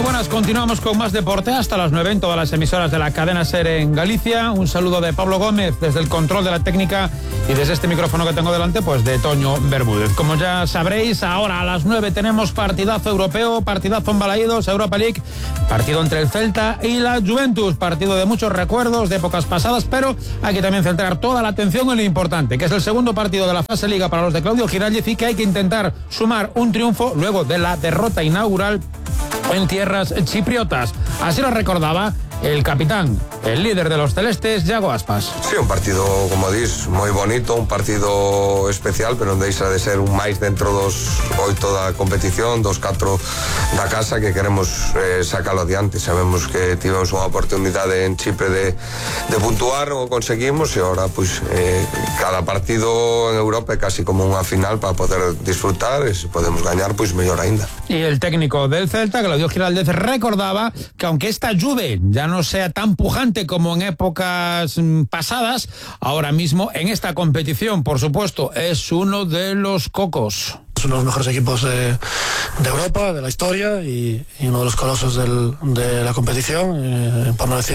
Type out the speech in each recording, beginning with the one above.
Muy buenas, continuamos con más deporte hasta las 9 en todas las emisoras de la cadena SER en Galicia. Un saludo de Pablo Gómez desde el control de la técnica y desde este micrófono que tengo delante, pues de Toño Bermúdez. Como ya sabréis, ahora a las 9 tenemos partidazo europeo, partidazo en Balaídos, Europa League, partido entre el Celta y la Juventus, partido de muchos recuerdos de épocas pasadas, pero hay que también centrar toda la atención en lo importante, que es el segundo partido de la fase Liga para los de Claudio Giraldez y que hay que intentar sumar un triunfo luego de la derrota inaugural en tierras chipriotas. Así lo recordaba el capitán, el líder de los celestes, Iago Aspas. Sí, un partido, como dis, moi bonito, un partido especial, pero non deixa de ser un máis dentro dos 8 da competición, dos 4 da casa, que queremos sacalo adiante. Sabemos que tivemos unha oportunidade en Chipre de puntuar, o conseguimos, e agora, pues, cada partido en Europa é casi como unha final para poder disfrutar, e se podemos gañar, pues mellor aínda. Y el técnico del Celta, Claudio Giraldez, recordaba que aunque esta Juve ya no sea tan pujante como en épocas pasadas, ahora mismo en esta competición, por supuesto, es uno de los cocos. Es uno de los mejores equipos de Europa, de la historia, y uno de los colosos de la competición, por no decir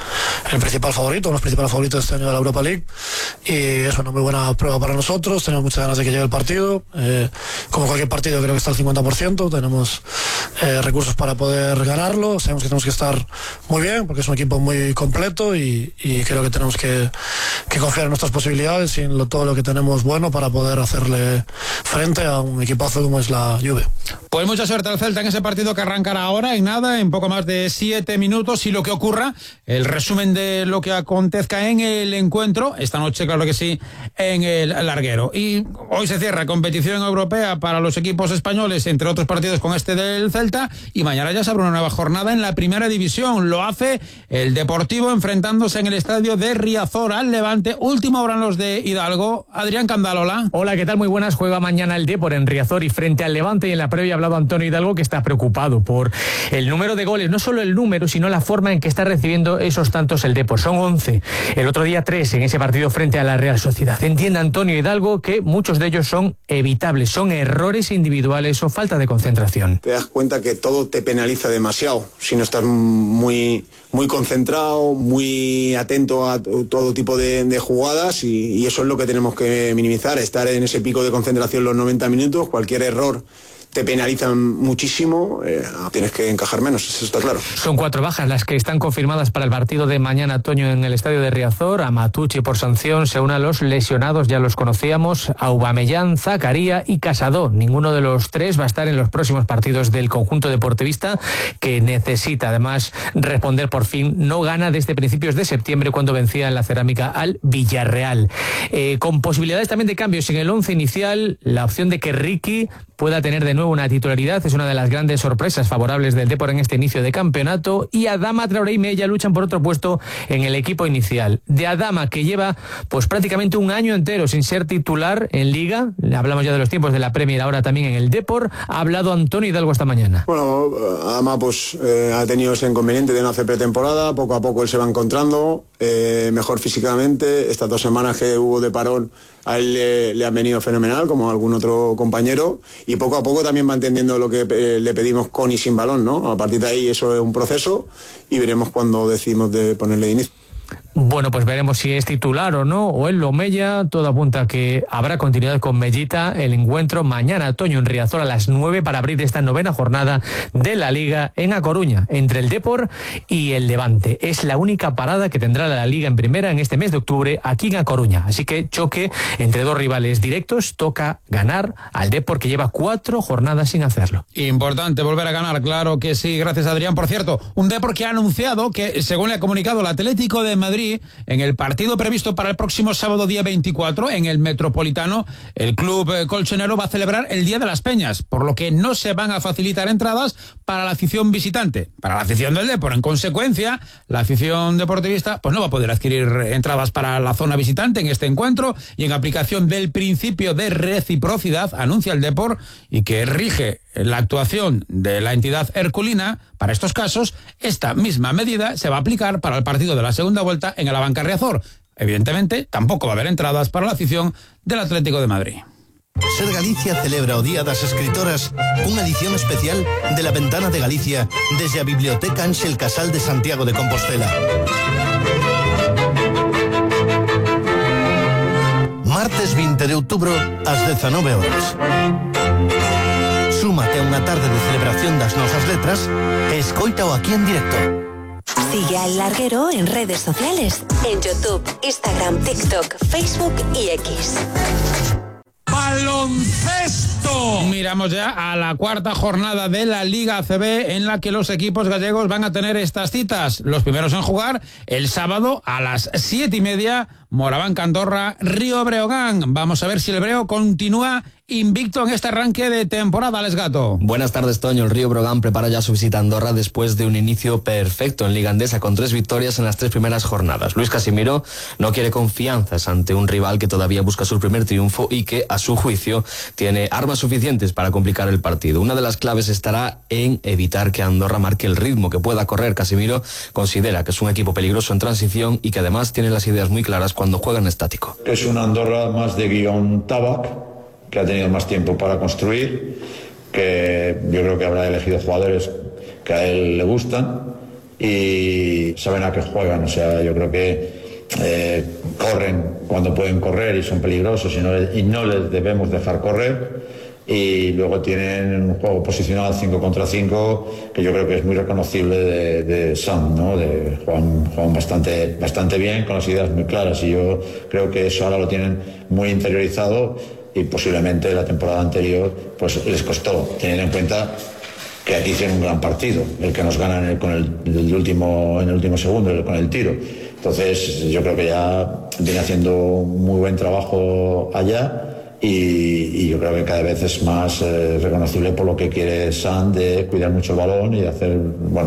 el principal favorito, uno de los principales favoritos este año de la Europa League, y es una muy buena prueba para nosotros. Tenemos muchas ganas de que llegue el partido, como cualquier partido creo que está al 50%, tenemos recursos para poder ganarlo, sabemos que tenemos que estar muy bien, porque es un equipo muy completo, y creo que tenemos que confiar en nuestras posibilidades y en todo lo que tenemos bueno para poder hacerle frente a un equipazo como es la Juve. Pues mucha suerte al Celta en ese partido que arrancará ahora, en nada, en poco más de 7 minutos, y lo que ocurra, el resumen de lo que acontezca en el encuentro, esta noche, claro que sí, en el Larguero. Y hoy se cierra competición europea para los equipos españoles, entre otros partidos con este del Celta, y mañana ya se abre una nueva jornada en la primera división. Lo hace el Deportivo enfrentándose en el estadio de Riazor al Levante. Última hora en los de Hidalgo. Adrián Candalola. Hola, ¿qué tal? Muy buenas. Juega mañana el Depor en Riazor y frente al Levante, y en la previa ha hablado Antonio Hidalgo, que está preocupado por el número de goles, no solo el número, sino la forma en que está recibiendo esos tantos el Depor. Son 11, el otro día 3 en ese partido frente a la Real Sociedad. Entiende Antonio Hidalgo que muchos de ellos son evitables, son errores individuales o falta de concentración. Te das cuenta que todo te penaliza demasiado si no estás muy concentrado, muy atento a todo tipo de jugadas, y eso es lo que tenemos que minimizar, estar en ese pico de concentración los 90 minutos. Cualquier error te penalizan muchísimo, tienes que encajar menos, eso está claro. Son 4 bajas las que están confirmadas para el partido de mañana, Toño, en el estadio de Riazor. Amatucci por sanción se une a los lesionados, ya los conocíamos, Aubameyang, Zakaria y Casado. Ninguno de los 3 va a estar en los próximos partidos del conjunto deportivista, que necesita además responder por fin. No gana desde principios de septiembre, cuando vencía en la Cerámica al Villarreal. Con posibilidades también de cambios en el 11 inicial, la opción de que Ricky pueda tener de nuevo una titularidad es una de las grandes sorpresas favorables del Depor en este inicio de campeonato, y Adama, Traoré y Mella luchan por otro puesto en el equipo inicial. De Adama, que lleva pues prácticamente un año entero sin ser titular en Liga, hablamos ya de los tiempos de la Premier, ahora también en el Depor, ha hablado Antonio Hidalgo esta mañana. Bueno, Adama pues ha tenido ese inconveniente de no hacer pretemporada, poco a poco él se va encontrando mejor físicamente. Estas 2 semanas que hubo de parón a él le han venido fenomenal, como a algún otro compañero, y poco a poco también va entendiendo lo que le pedimos con y sin balón, ¿no? A partir de ahí eso es un proceso, y veremos cuándo decidimos de ponerle de inicio. Bueno, pues veremos si es titular o no, o él o Mella. Todo apunta a que habrá continuidad con Mellita. El encuentro mañana, Toño, en Riazor a las 9 para abrir esta 9ª jornada de la Liga en A Coruña, entre el Depor y el Levante. Es la única parada que tendrá la Liga en primera en este mes de octubre aquí en A Coruña. Así que choque entre 2 rivales directos. Toca ganar al Depor, que lleva 4 jornadas sin hacerlo. Importante volver a ganar, claro que sí. Gracias, Adrián. Por cierto, un Depor que ha anunciado que, según le ha comunicado el Atlético de Madrid, en el partido previsto para el próximo sábado día 24 en el Metropolitano, el club colchonero va a celebrar el Día de las Peñas, por lo que no se van a facilitar entradas para la afición visitante, para la afición del Depor. En consecuencia, la afición deportivista pues no va a poder adquirir entradas para la zona visitante en este encuentro, y en aplicación del principio de reciprocidad, anuncia el Depor, y que rige la actuación de la entidad herculina para estos casos, esta misma medida se va a aplicar para el partido de la segunda vuelta en el Abanca Riazor. Evidentemente, tampoco va a haber entradas para la afición del Atlético de Madrid. Ser Galicia celebra o Día das Escritoras unha edición especial de La Ventana de Galicia desde a Biblioteca Ángel Casal de Santiago de Compostela. Martes 20 de outubro ás 19 horas. Súmate a unha tarde de celebración das nosas letras e escoítao aquí en directo. Sigue a El Larguero en redes sociales, en YouTube, Instagram, TikTok, Facebook y X. ¡Baloncesto! Miramos ya a la cuarta jornada de la Liga ACB, en la que los equipos gallegos van a tener estas citas. Los primeros en jugar el sábado a las 7:30, Moraván Andorra, Río Breogán. Vamos a ver si el Breo continúa invicto en este arranque de temporada, Les Gato. Buenas tardes, Toño. El Río Breogán prepara ya su visita a Andorra después de un inicio perfecto en Liga Endesa con 3 victorias en las 3 primeras jornadas. Luis Casimiro no quiere confianzas ante un rival que todavía busca su primer triunfo y que, a su juicio, tiene armas suficientes para complicar el partido. Una de las claves estará en evitar que Andorra marque el ritmo que pueda correr. Casimiro considera que es un equipo peligroso en transición y que además tiene las ideas muy claras cuando juega en estático. Es una Andorra más de guión Tabac, que ha tenido más tiempo para construir, que yo creo que habrá elegido jugadores que a él le gustan y saben a qué juegan. O sea, yo creo que corren cuando pueden correr y son peligrosos y no les debemos dejar correr. Y luego tienen un juego posicional 5 contra 5 que yo creo que es muy reconocible de Sam, ¿no? Juegan bastante bien, con las ideas muy claras, y yo creo que eso ahora lo tienen muy interiorizado. Y posiblemente la temporada anterior pues les costó, teniendo en cuenta que aquí hicieron un gran partido, el que nos gana en el último segundo, con el tiro. Entonces yo creo que ya viene haciendo un muy buen trabajo allá, y yo creo que cada vez es más reconocible por lo que quiere Sam, de cuidar mucho el balón y hacer,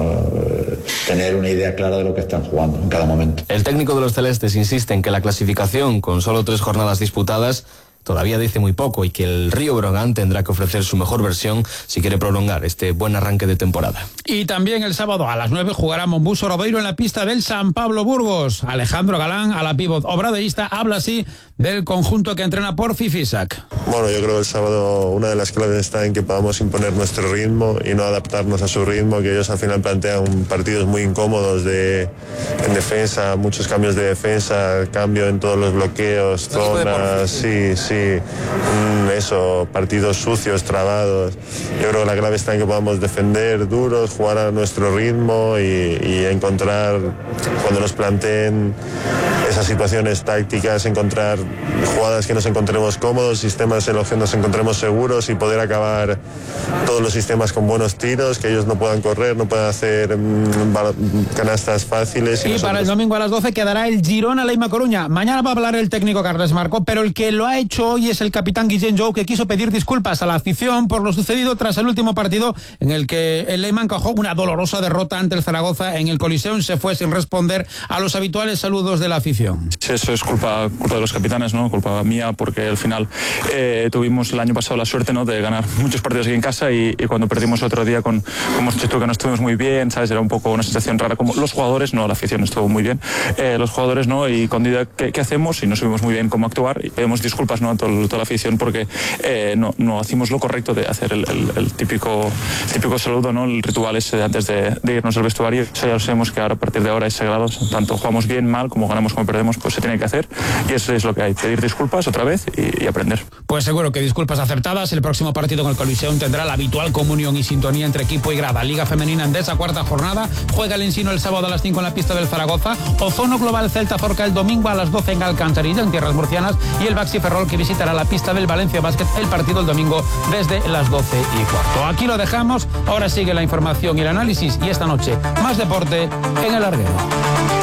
tener una idea clara de lo que están jugando en cada momento. El técnico de los celestes insiste en que la clasificación, con solo 3 jornadas disputadas, todavía dice muy poco y que el Río Breogán tendrá que ofrecer su mejor versión si quiere prolongar este buen arranque de temporada. Y también el sábado a las 9 jugará Monbuso Robeiro en la pista del San Pablo Burgos. Alejandro Galán, a la pívot obradoirista, habla así del conjunto que entrena por Fifisac. Bueno, yo creo que el sábado una de las claves está en que podamos imponer nuestro ritmo y no adaptarnos a su ritmo, que ellos al final plantean partidos muy incómodos en defensa, muchos cambios de defensa, cambio en todos los bloqueos, zonas, partidos sucios, trabados. Yo creo que la clave está en que podamos defender duros, jugar a nuestro ritmo y encontrar, cuando nos planteen esas situaciones tácticas, encontrar jugadas que nos encontremos cómodos, sistemas en los que nos encontremos seguros y poder acabar todos los sistemas con buenos tiros, que ellos no puedan correr, no puedan hacer canastas fáciles. Y para el domingo a las 12 quedará el Girona Leima Coruña. Mañana va a hablar el técnico Carles Marco, pero el que lo ha hecho hoy es el capitán Guillén Jou, que quiso pedir disculpas a la afición por lo sucedido tras el último partido en el que el Leima encajó una dolorosa derrota ante el Zaragoza en el Coliseum. Se fue sin responder a los habituales saludos de la afición. Sí, eso es culpa de los capitanes, ¿no? Culpa mía, porque al final tuvimos el año pasado la suerte, ¿no?, de ganar muchos partidos aquí en casa, y cuando perdimos otro día como has dicho tú, que no estuvimos muy bien, ¿sabes? Era un poco una sensación rara. Como los jugadores, no, la afición estuvo muy bien, los jugadores no, y cuando ¿qué hacemos? Y no sabemos muy bien cómo actuar, y pedimos disculpas, ¿no?, a toda la afición, porque no hacemos lo correcto de hacer el típico saludo, ¿no?, el ritual ese antes de irnos al vestuario. Eso ya lo sabemos, que ahora a partir de ahora es sagrado. Tanto jugamos bien, mal, como ganamos, como perdemos, pues se tiene que hacer, y eso es lo que hay, pedir disculpas otra vez y aprender. Pues seguro que disculpas aceptadas. El próximo partido en el Coliseum tendrá la habitual comunión y sintonía entre equipo y grada. Liga Femenina Endesa, cuarta jornada, juega el Ensino el sábado a las 5 en la pista del Zaragoza, Ozono Global Celta Zorca el domingo a las 12 en Alcantarilla, en tierras murcianas, y el Baxi Ferrol, que visitará la pista del Valencia Basket, el partido el domingo desde las 12:15. Aquí lo dejamos, ahora sigue la información y el análisis, y esta noche más deporte en El Larguero.